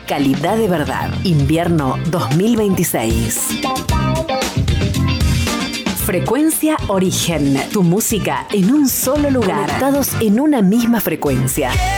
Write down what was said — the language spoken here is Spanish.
calidad de verdad. Invierno 2026. Frecuencia Origen. Tu música en un solo lugar. Conectados en una misma frecuencia.